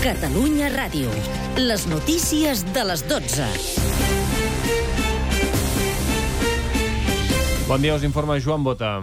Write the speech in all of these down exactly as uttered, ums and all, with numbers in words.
Catalunya Ràdio. Les notícies de les dotze. Bon dia, us informa Joan Bota.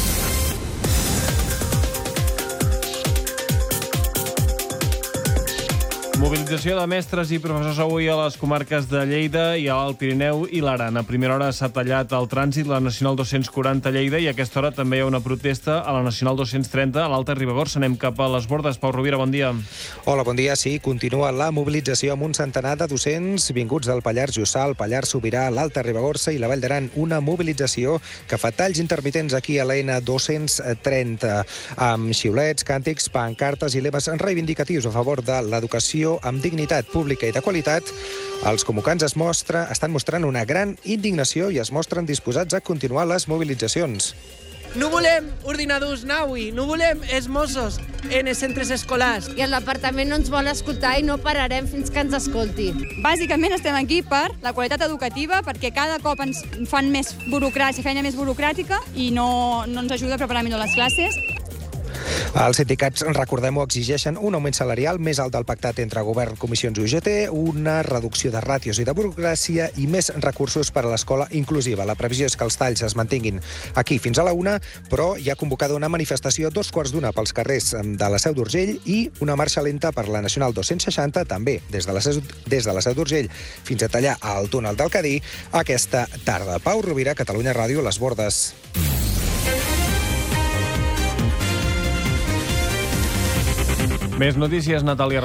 Mobilització de mestres i professors avui a les comarques de Lleida i a l'Alt Pirineu i l'Aran. A primera hora s'ha tallat el trànsit, la Nacional dos-cents quaranta a Lleida, i a aquesta hora també hi ha una protesta a la Nacional dos-cents trenta a l'Alta Ribagorça. Anem cap a les Bordes. Pau Rovira, bon dia. Hola, bon dia. Sí, continua la mobilització amb un centenar de docents vinguts del Pallars Jussà, el Pallars Sobirà, l'Alta Ribagorça i la Vall d'Aran. Una mobilització que fa talls intermitents aquí a l'N dos-cents trenta, amb xiulets, càntics, pancartes i lemes reivindicatius a favor de l'educació amb dignitat pública i de qualitat. Els convocants es mostra, estan mostrant una gran indignació i es mostren disposats a continuar les mobilitzacions. No volem ordinadors Naui, no volem els Mossos en els centres escolars. I el departament no ens vol escoltar i no pararem fins que ens escolti. Bàsicament estem aquí per la qualitat educativa, perquè cada cop ens fan més burocràcia, feina més burocràtica i no, no ens ajuda a preparar millor les classes. Els sindicats, recordem-ho, exigeixen un augment salarial més alt del pactat entre govern, comissions i U G T, una reducció de ràtios i de burocràcia i més recursos per a l'escola inclusiva. La previsió és que els talls es mantinguin aquí fins a la una, però hi ha convocada una manifestació dos quarts d'una pels carrers de la Seu d'Urgell i una marxa lenta per la Nacional dos-cents seixanta, també des de la Seu, des de la Seu d'Urgell fins a tallar al túnel del Cadí aquesta tarda. Pau Rovira, Catalunya Ràdio, Les Bordes. Més notícies, Natàlia.